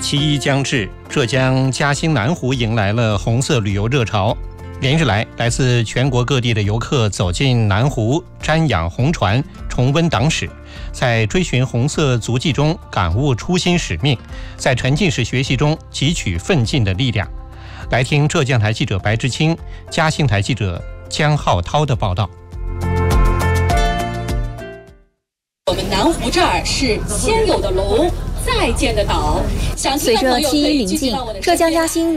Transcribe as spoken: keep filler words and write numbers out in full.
七一将至，浙江嘉兴南湖迎来了红色旅游热潮。连日来，来自全国各地的游客走进南湖，瞻仰红船，重温党史，在追寻红色足迹中感悟初心使命，在沉浸式学习中汲取奋进的力量。来听浙江台记者白之清、嘉兴台记者江浩涛的报道。 我们南湖这儿是先有的楼，再建的岛。 随着七一临近，浙江嘉兴